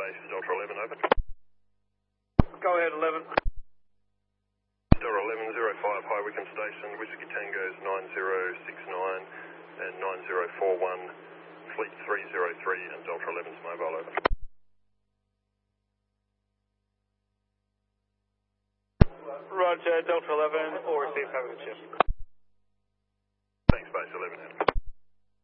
base, Delta 11, over. Go ahead, 11. Delta 1105, High Wycombe Station, Whiskey Tango's 9069 and 9041, Fleet 303 and Delta 11's mobile, over. Roger, Delta 11, or receive having a chip. Thanks, base 11.